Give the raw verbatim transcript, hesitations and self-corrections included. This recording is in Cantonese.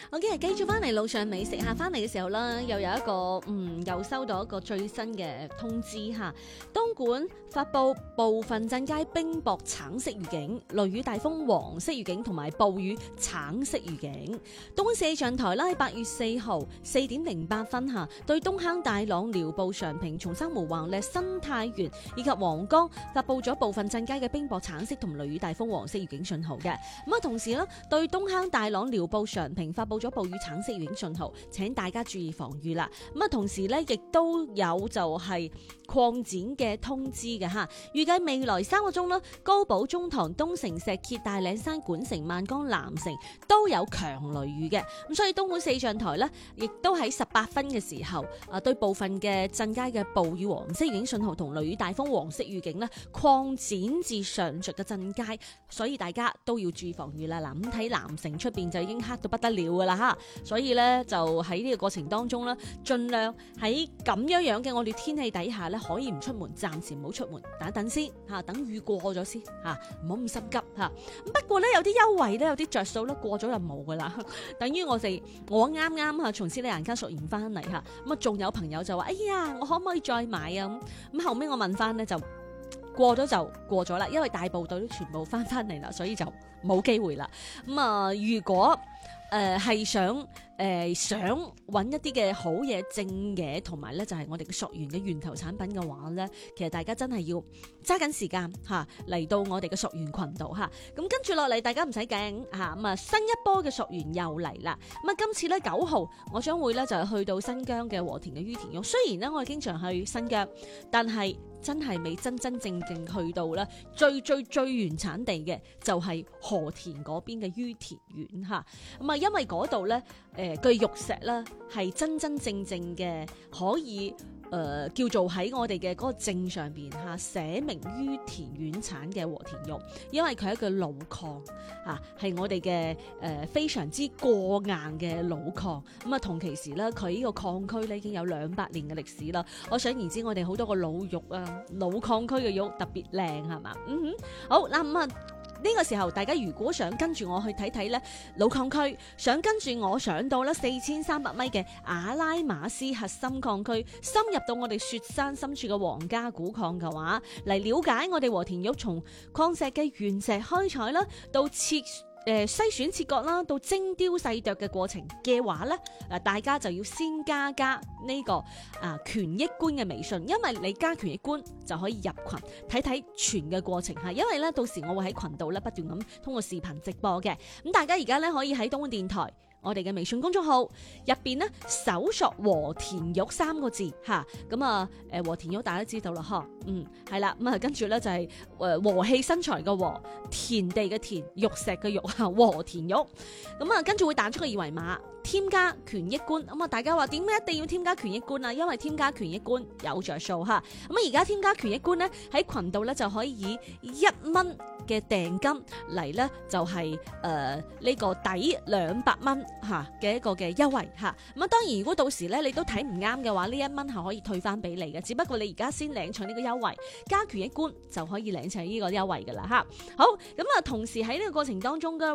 我今日繼續翻嚟路上美食下，翻嚟嘅時候啦，又有一個嗯，又收到一個最新嘅通知嚇。東莞發布部分鎮街冰雹橙色預警，雷雨大風黃色預警同埋暴雨橙色預警。東莞市氣象台啦喺八月四號四點零八分嚇，對東坑、大朗、寮步、常平、松山湖、橫瀝、新泰園以及黃岡發布咗部分鎮街嘅冰雹橙色同雷雨大風黃色預警信號嘅。咁啊，同時啦，對東坑、大朗、寮步、常平發布咗暴雨橙色預警信號，請大家注意防禦啦。咁啊，同時咧亦都有就係擴展嘅通知嘅吓，預計未來三個鐘啦，高寶、中塘、東城、石碣、大嶺山、莞城、萬江、南城都有強雷雨嘅。咁所以東莞市氣象台咧，亦都喺十八分嘅時候啊，對部分嘅鎮街嘅暴雨黃色預警信號同雷雨大風黃色預警咧，擴展至上述嘅鎮街，所以大家都要注意防禦啦。嗱，咁睇南城出邊就已經黑到不得了噶啦吓，所以咧就喺呢個過程當中咧，盡量喺咁樣樣嘅惡劣天氣底下咧，可以唔出門，暫時唔好出門，等一等先吓，等雨過咗先吓，唔好咁心急吓。不過咧有啲優惠咧，有啲着數咧，過咗就冇噶啦。等於我哋我啱啱吓從斯里蘭卡溯源翻嚟吓，咁啊仲有朋友就話：哎呀，我可唔可以再買啊？咁後尾我問翻咧就過咗就過咗啦，因為大部隊都全部翻翻嚟啦，所以就冇機會啦。咁啊，如果誒係、呃、想誒、呃、想揾一啲嘅好嘢正嘢，同埋咧就係、是、我哋嘅溯源嘅源頭產品嘅話咧，其實大家真係要揸緊時間嚇嚟到我哋嘅溯源群度嚇。咁跟住落嚟，大家唔使驚嚇，咁啊新一波嘅溯源又嚟啦。咁啊今次咧九號，我將會咧就係去到新疆嘅和田嘅于田玉。雖然咧我哋經常去新疆，但係真係未真真正正去到咧最最最原產地嘅就係和田嗰邊嘅于田縣嚇。咁啊因為嗰度咧誒據玉石咧係真真正正嘅可以。誒、呃、叫做喺我哋嘅嗰個證上邊嚇寫明于田縣產嘅和田玉，因為佢係一個老礦啊，係我哋嘅誒非常之過硬嘅老礦。咁啊同其時咧，佢呢個礦區咧已經有兩百年嘅歷史啦。我想而知，我哋好多個老玉啊，老礦區嘅玉特別靚係嘛？嗯哼，好嗱咁啊。呢個時候，大家如果想跟住我去睇睇咧老礦區，想跟住我上到咧四千三百米嘅阿拉馬斯核心礦區，深入到我哋雪山深處嘅皇家古礦嘅話，嚟了解我哋和田玉從礦石嘅原石開採啦，到切。誒篩選切割啦，到精雕細琢嘅過程嘅話咧，誒大家就要先加加呢個啊權益觀嘅微信，因為你加權益觀就可以入群睇睇全嘅過程嚇，因為咧到時我會喺群度咧不斷咁通過視頻直播嘅，咁大家而家咧可以喺東莞電台我哋嘅微信公眾號入邊咧搜索和田玉三個字嚇，咁啊誒和田玉大家都知道啦嗬，嗯係啦，咁啊跟住咧就係誒和氣生財嘅和，田地嘅田，玉石嘅玉嚇，和田玉，咁啊跟住會彈出個二維碼。添加權益觀，咁啊大家話點解一定要添加權益觀啊？因為添加權益觀有着數嚇。咁啊而家添加權益觀咧喺群度咧就可以以一蚊嘅訂金嚟咧就係誒呢個抵兩百蚊嚇嘅一個嘅優惠嚇。咁啊當然如果到時咧你都睇唔啱嘅話，呢一蚊係可以退翻俾你嘅。只不過你而家先領取呢個優惠，加權益觀就可以領取呢個優惠噶啦嚇。好咁啊，同時喺呢個過程當中嘅